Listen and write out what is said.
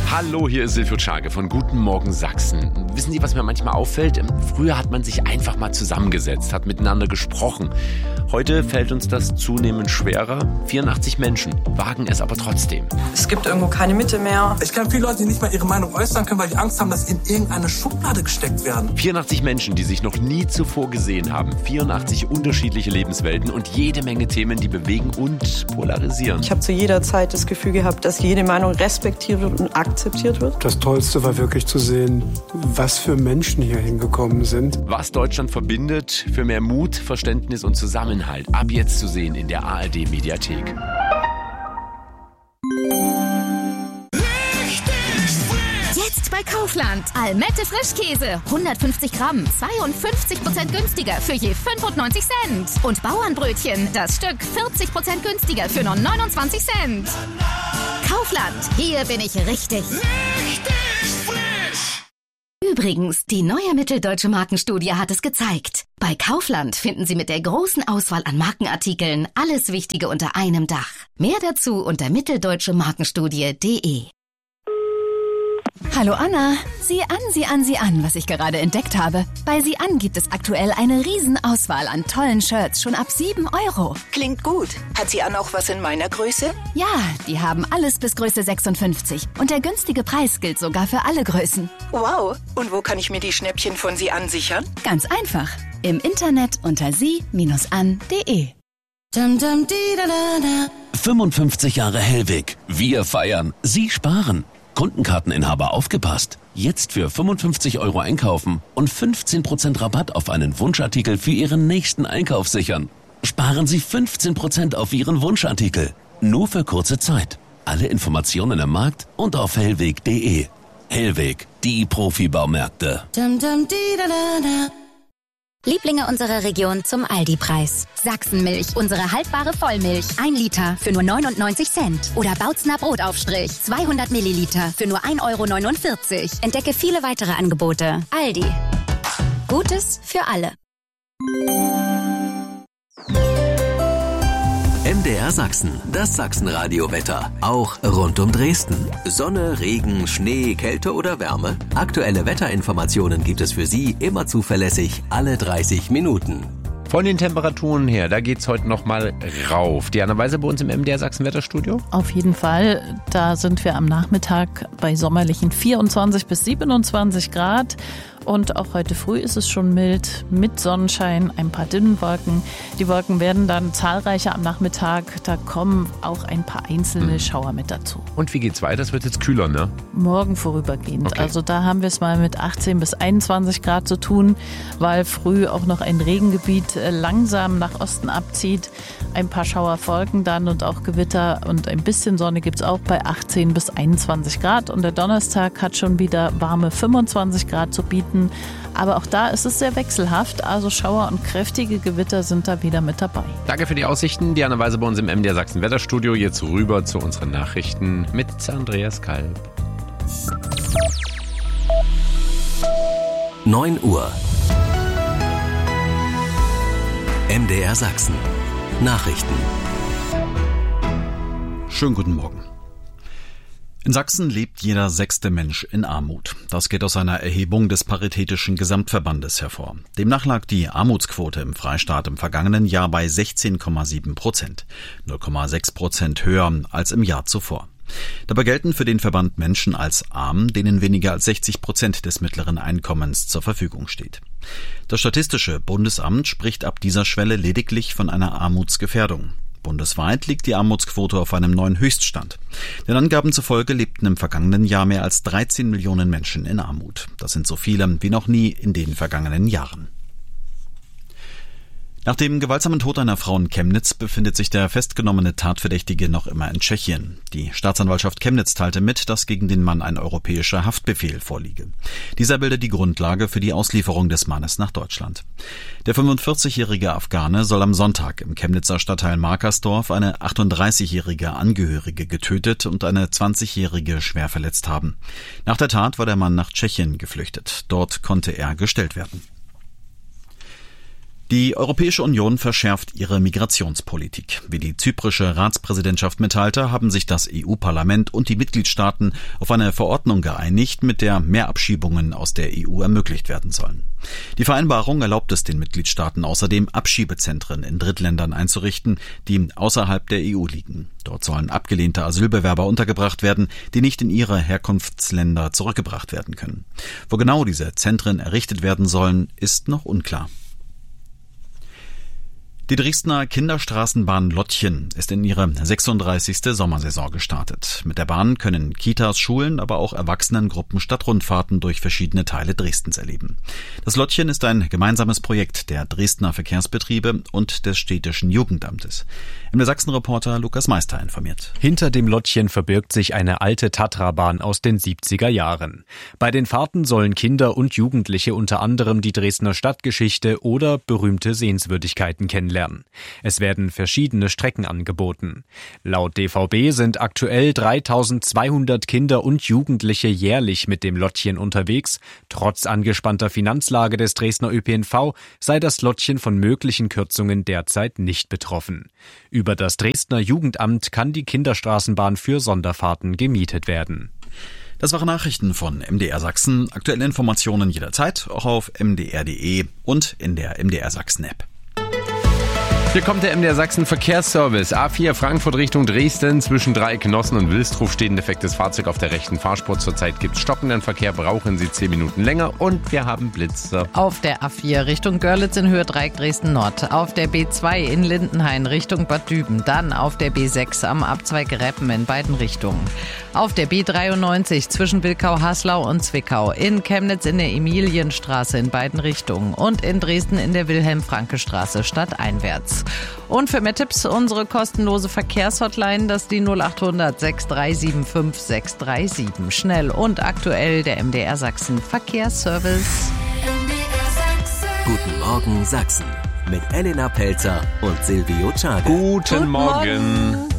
Hallo, hier ist Silvio Czage von Guten Morgen Sachsen. Wissen Sie, was mir manchmal auffällt? Früher hat man sich einfach mal zusammengesetzt, hat miteinander gesprochen. Heute fällt uns das zunehmend schwerer. 84 Menschen wagen es aber trotzdem. Es gibt irgendwo keine Mitte mehr. Ich kenne viele Leute, die nicht mal ihre Meinung äußern können, weil die Angst haben, dass sie in irgendeine Schublade gesteckt werden. 84 Menschen, die sich noch nie zuvor gesehen haben. 84 unterschiedliche Lebenswelten und jede Menge Themen, die bewegen und polarisieren. Ich habe zu jeder Zeit das Gefühl gehabt, dass jede Meinung respektiert wird und akzeptiert wird. Das Tollste war wirklich zu sehen, was für Menschen hier hingekommen sind. Was Deutschland verbindet, für mehr Mut, Verständnis und Zusammenhalt. Ab jetzt zu sehen in der ARD-Mediathek. Jetzt bei Kaufland. Almette Frischkäse. 150 Gramm. 52% günstiger für je 95 Cent. Und Bauernbrötchen. Das Stück 40% günstiger für nur 29 Cent. Kaufland. Hier bin ich richtig. Übrigens, die neue Mitteldeutsche Markenstudie hat es gezeigt. Bei Kaufland finden Sie mit der großen Auswahl an Markenartikeln alles Wichtige unter einem Dach. Mehr dazu unter mitteldeutschemarkenstudie.de. Hallo Anna, sieh an, was ich gerade entdeckt habe. Bei Sieh an gibt es aktuell eine Riesenauswahl an tollen Shirts, schon ab 7 €. Klingt gut. Hat Sieh an auch was in meiner Größe? Ja, die haben alles bis Größe 56. Und der günstige Preis gilt sogar für alle Größen. Wow. Und wo kann ich mir die Schnäppchen von Sieh an sichern? Ganz einfach. Im Internet unter sie-an.de. 55 Jahre Hellwig. Wir feiern. Sie sparen. Kundenkarteninhaber aufgepasst. Jetzt für 55 € einkaufen und 15% Rabatt auf einen Wunschartikel für Ihren nächsten Einkauf sichern. Sparen Sie 15% auf Ihren Wunschartikel. Nur für kurze Zeit. Alle Informationen im Markt und auf hellweg.de. Hellwig, die Profibaumärkte. Lieblinge unserer Region zum Aldi-Preis. Sachsenmilch, unsere haltbare Vollmilch. 1 Liter für nur 99 Cent. Oder Bautzner Brotaufstrich, 200 Milliliter für nur 1,49 €. Entdecke viele weitere Angebote. Aldi. Gutes für alle. MDR Sachsen, das Sachsenradio-Wetter. Auch rund um Dresden. Sonne, Regen, Schnee, Kälte oder Wärme. Aktuelle Wetterinformationen gibt es für Sie immer zuverlässig alle 30 Minuten. Von den Temperaturen her, da geht's heute noch mal rauf. Diana Weise bei uns im MDR Sachsen Wetterstudio? Auf jeden Fall. Da sind wir am Nachmittag bei sommerlichen 24 bis 27 Grad. Und auch heute früh ist es schon mild mit Sonnenschein, ein paar dünnen Wolken. Die Wolken werden dann zahlreicher am Nachmittag. Da kommen auch ein paar einzelne Schauer mit dazu. Und wie geht's weiter? Es wird jetzt kühler, ne? Morgen vorübergehend. Okay. Also da haben wir es mal mit 18 bis 21 Grad zu tun, weil früh auch noch ein Regengebiet langsam nach Osten abzieht. Ein paar Schauer folgen dann und auch Gewitter und ein bisschen Sonne gibt's auch bei 18 bis 21 Grad. Und der Donnerstag hat schon wieder warme 25 Grad zu bieten. Aber auch da ist es sehr wechselhaft, also Schauer und kräftige Gewitter sind da wieder mit dabei. Danke für die Aussichten. Diana Weise bei uns im MDR Sachsen Wetterstudio. Jetzt rüber zu unseren Nachrichten mit Andreas Kalb. 9 Uhr. MDR Sachsen. Nachrichten. Schönen guten Morgen. In Sachsen lebt jeder 6. Mensch in Armut. Das geht aus einer Erhebung des Paritätischen Gesamtverbandes hervor. Demnach lag die Armutsquote im Freistaat im vergangenen Jahr bei 16,7%, 0,6% höher als im Jahr zuvor. Dabei gelten für den Verband Menschen als arm, denen weniger als 60% des mittleren Einkommens zur Verfügung steht. Das Statistische Bundesamt spricht ab dieser Schwelle lediglich von einer Armutsgefährdung. Bundesweit liegt die Armutsquote auf einem neuen Höchststand. Den Angaben zufolge lebten im vergangenen Jahr mehr als 13 Millionen Menschen in Armut. Das sind so viele wie noch nie in den vergangenen Jahren. Nach dem gewaltsamen Tod einer Frau in Chemnitz befindet sich der festgenommene Tatverdächtige noch immer in Tschechien. Die Staatsanwaltschaft Chemnitz teilte mit, dass gegen den Mann ein europäischer Haftbefehl vorliege. Dieser bilde die Grundlage für die Auslieferung des Mannes nach Deutschland. Der 45-jährige Afghane soll am Sonntag im Chemnitzer Stadtteil Markersdorf eine 38-jährige Angehörige getötet und eine 20-jährige schwer verletzt haben. Nach der Tat war der Mann nach Tschechien geflüchtet. Dort konnte er gestellt werden. Die Europäische Union verschärft ihre Migrationspolitik. Wie die zyprische Ratspräsidentschaft mitteilte, haben sich das EU-Parlament und die Mitgliedstaaten auf eine Verordnung geeinigt, mit der mehr Abschiebungen aus der EU ermöglicht werden sollen. Die Vereinbarung erlaubt es den Mitgliedstaaten außerdem, Abschiebezentren in Drittländern einzurichten, die außerhalb der EU liegen. Dort sollen abgelehnte Asylbewerber untergebracht werden, die nicht in ihre Herkunftsländer zurückgebracht werden können. Wo genau diese Zentren errichtet werden sollen, ist noch unklar. Die Dresdner Kinderstraßenbahn Lottchen ist in ihre 36. Sommersaison gestartet. Mit der Bahn können Kitas, Schulen, aber auch Erwachsenengruppen Stadtrundfahrten durch verschiedene Teile Dresdens erleben. Das Lottchen ist ein gemeinsames Projekt der Dresdner Verkehrsbetriebe und des städtischen Jugendamtes. MDR Sachsen-Reporter Lukas Meister informiert. Hinter dem Lottchen verbirgt sich eine alte Tatra-Bahn aus den 70er Jahren. Bei den Fahrten sollen Kinder und Jugendliche unter anderem die Dresdner Stadtgeschichte oder berühmte Sehenswürdigkeiten kennenlernen. Es werden verschiedene Strecken angeboten. Laut DVB sind aktuell 3200 Kinder und Jugendliche jährlich mit dem Lottchen unterwegs. Trotz angespannter Finanzlage des Dresdner ÖPNV sei das Lottchen von möglichen Kürzungen derzeit nicht betroffen. Über das Dresdner Jugendamt kann die Kinderstraßenbahn für Sonderfahrten gemietet werden. Das waren Nachrichten von MDR Sachsen. Aktuelle Informationen jederzeit, auch auf mdr.de und in der MDR Sachsen App. Hier kommt der MDR Sachsen Verkehrsservice. A4 Frankfurt Richtung Dresden. Zwischen Dreiecknossen und Wilsdruf steht ein defektes Fahrzeug auf der rechten Fahrspur. Zurzeit gibt es stockenden Verkehr, brauchen Sie 10 Minuten länger und wir haben Blitzer. Auf der A4 Richtung Görlitz in Höhe Dreieck Dresden Nord. Auf der B2 in Lindenhain Richtung Bad Düben. Dann auf der B6 am Abzweig Reppen in beiden Richtungen. Auf der B93 zwischen Wilkau-Haslau und Zwickau. In Chemnitz in der Emilienstraße in beiden Richtungen. Und in Dresden in der Wilhelm-Franke-Straße stadteinwärts. Und für mehr Tipps unsere kostenlose Verkehrshotline, das ist die 0800 6375 637. Schnell und aktuell der MDR Sachsen Verkehrsservice. Guten Morgen Sachsen mit Elena Pelzer und Silvio Czage. Guten Morgen.